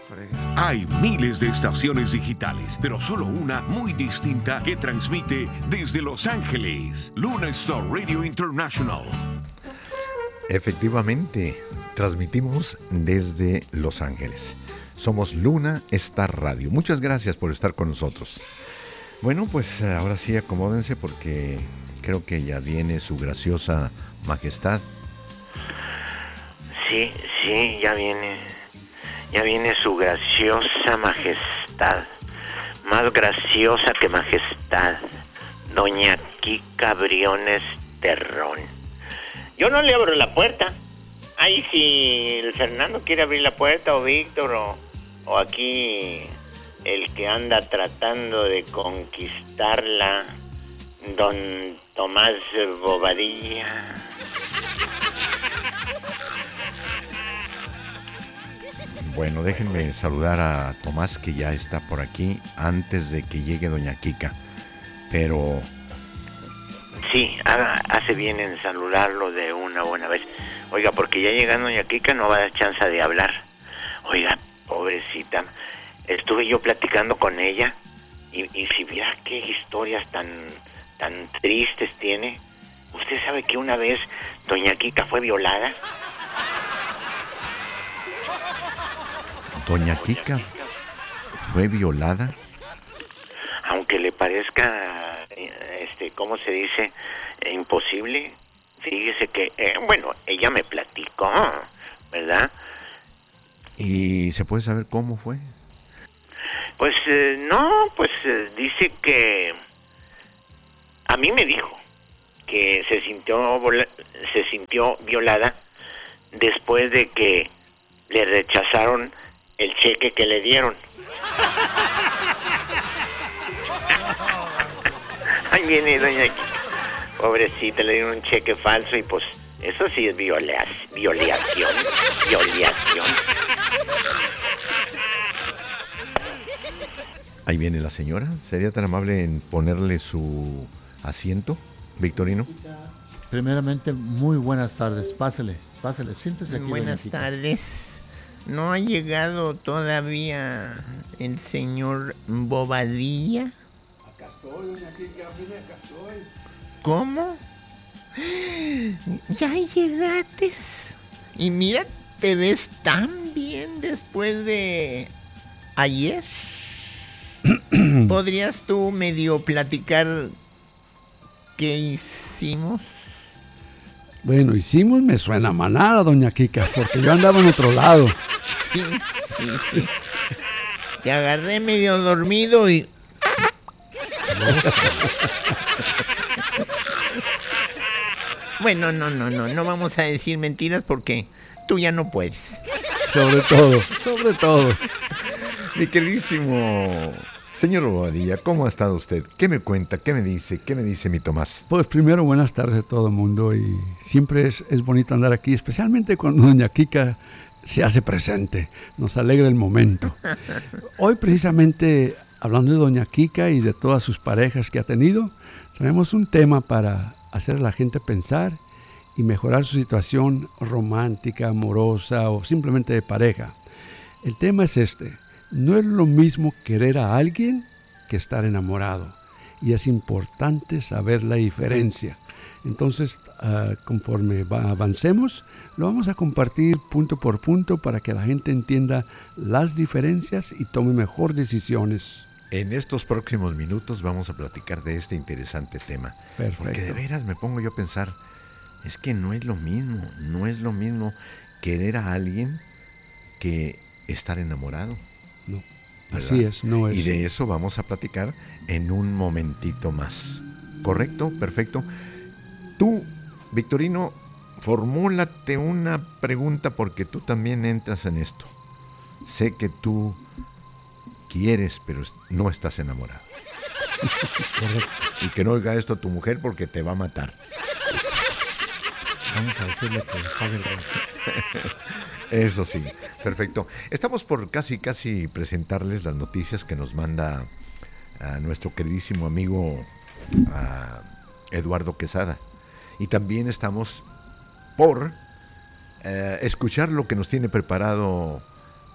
Hay miles de estaciones digitales, pero solo una muy distinta que transmite desde Los Ángeles. Luna Star Radio International. Efectivamente, transmitimos desde Los Ángeles. Somos Luna Star Radio. Muchas gracias por estar con nosotros. Bueno, pues ahora sí acomódense porque creo que ya viene su graciosa majestad. Sí, ya viene su graciosa majestad, más graciosa que majestad, doña Kika Briones Terrón. Yo no le abro la puerta. Ahí si el Fernando quiere abrir la puerta, o Víctor, o aquí el que anda tratando de conquistarla, don Tomás Bobadilla. Bueno, déjenme saludar a Tomás, que ya está por aquí antes de que llegue doña Kika. Pero... sí, hace bien en saludarlo de una buena vez. Oiga, porque ya llegando doña Kika no va a dar chance de hablar. Oiga, pobrecita, estuve yo platicando con ella y si viera qué historias tan tristes tiene. ¿Usted sabe que una vez doña Kika fue violada? ¿Doña Kika fue violada? Aunque le parezca, ¿cómo se dice? Imposible. Fíjese que, ella me platicó, ¿verdad? ¿Y se puede saber cómo fue? Pues, dice que... a mí me dijo que se sintió violada después de que le rechazaron el cheque que le dieron. Ahí viene doña Kika. Pobrecita, le dieron un cheque falso y pues eso sí es violación. Ahí viene la señora. ¿Sería tan amable en ponerle su asiento, Victorino? Primeramente, muy buenas tardes. Pásele, siéntese aquí. Buenas tardes. ¿No ha llegado todavía el señor Bobadilla? Acá estoy, doña Kika, mire, acá estoy. ¿Cómo? Ya llegaste. Y mira, te ves tan bien después de ayer. ¿Podrías tú medio platicar qué hicimos? Bueno, hicimos, me suena manada, doña Kika, porque yo andaba en otro lado. Sí. Te agarré medio dormido y... Bueno, no vamos a decir mentiras porque tú ya no puedes. Sobre todo. Mi queridísimo señor Bobadilla, ¿cómo ha estado usted? ¿Qué me cuenta? ¿Qué me dice mi Tomás? Pues primero, buenas tardes a todo el mundo y siempre es bonito andar aquí, especialmente cuando doña Kika se hace presente, nos alegra el momento. Hoy precisamente, hablando de doña Kika y de todas sus parejas que ha tenido, tenemos un tema para hacer a la gente pensar y mejorar su situación romántica, amorosa o simplemente de pareja. El tema es este: no es lo mismo querer a alguien que estar enamorado, y es importante saber la diferencia. Entonces, conforme avancemos, lo vamos a compartir punto por punto para que la gente entienda las diferencias y tome mejor decisiones. En estos próximos minutos vamos a platicar de este interesante tema. Perfecto. Porque de veras me pongo yo a pensar, es que no es lo mismo querer a alguien que estar enamorado. No, ¿verdad? así es, no es. Y de eso vamos a platicar en un momentito más. ¿Correcto? Perfecto. Tú, Victorino, formúlate una pregunta porque tú también entras en esto. Sé que tú quieres, pero no estás enamorado. Correcto. Y que no oiga esto tu mujer porque te va a matar. Vamos a decirle que pague el rento. Eso sí, perfecto. Estamos por casi presentarles las noticias que nos manda a nuestro queridísimo amigo Eduardo Quesada. Y también estamos por escuchar lo que nos tiene preparado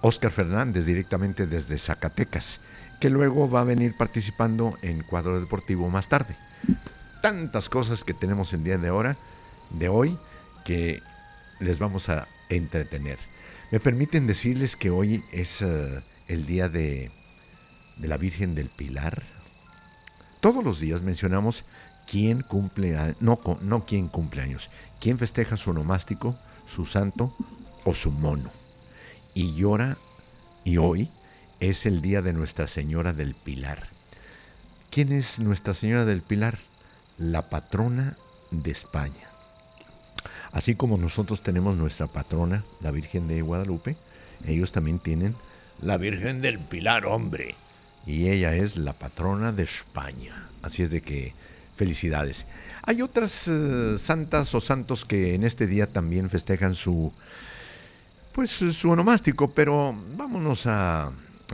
Oscar Fernández, directamente desde Zacatecas, que luego va a venir participando en Cuadro Deportivo más tarde. Tantas cosas que tenemos el día de hoy, que les vamos a entretener. Me permiten decirles que hoy es el día de la Virgen del Pilar. Todos los días mencionamos quién cumple años, no quién cumple años, quién festeja su onomástico, su santo o su mono. Y hoy es el día de Nuestra Señora del Pilar. ¿Quién es Nuestra Señora del Pilar? La patrona de España. Así como nosotros tenemos nuestra patrona, la Virgen de Guadalupe, ellos también tienen la Virgen del Pilar, hombre. Y ella es la patrona de España. Así es de que felicidades. Hay otras santas o santos que en este día también festejan su onomástico, pero vámonos a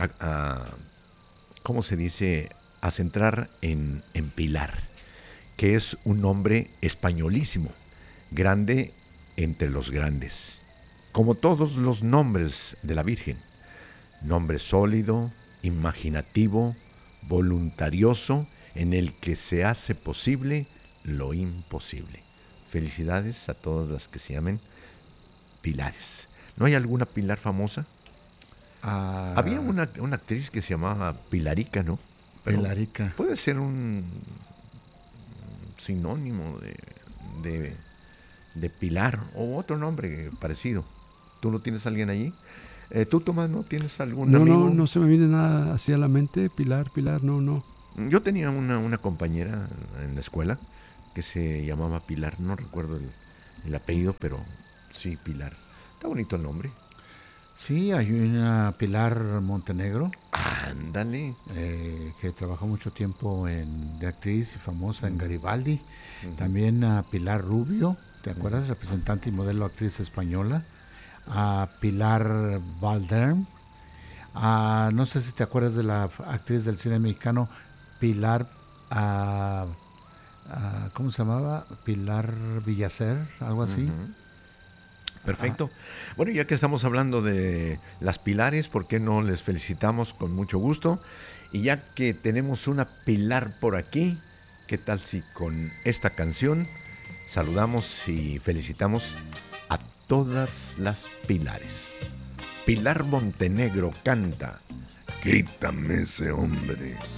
¿cómo se dice? A centrar en Pilar, que es un nombre españolísimo, grande entre los grandes, como todos los nombres de la Virgen. Nombre sólido, imaginativo, voluntarioso, en el que se hace posible lo imposible. Felicidades a todas las que se llamen Pilares. ¿No hay alguna Pilar famosa? Había una actriz que se llamaba Pilarica, ¿no? Pero Pilarica. Puede ser un sinónimo de Pilar o otro nombre parecido. ¿Tú no tienes alguien allí? ¿Tú, Tomás, no tienes algún amigo? No se me viene nada así a la mente. Pilar, no. Yo tenía una compañera en la escuela que se llamaba Pilar. No recuerdo el apellido, pero sí, Pilar. Está bonito el nombre. Sí, hay una Pilar Montenegro. Ándale. Que trabajó mucho tiempo de actriz y famosa en Garibaldi. También a Pilar Rubio, ¿te acuerdas? Representante y modelo actriz española. A Pilar Baldern. No sé si te acuerdas de la actriz del cine mexicano, Pilar, ¿cómo se llamaba? Pilar Villacer, algo así. Perfecto. Bueno, ya que estamos hablando de las Pilares, ¿por qué no les felicitamos con mucho gusto? Y ya que tenemos una Pilar por aquí, ¿qué tal si con esta canción saludamos y felicitamos a todas las Pilares? Pilar Montenegro canta: Quítame ese hombre.